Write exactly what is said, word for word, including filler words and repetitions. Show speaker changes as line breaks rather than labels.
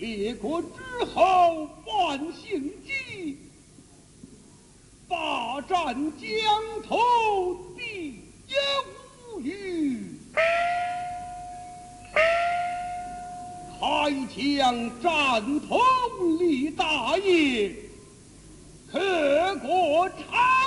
铁国之后万幸基，霸占江头，必也无虞。开疆战头立大业，克国长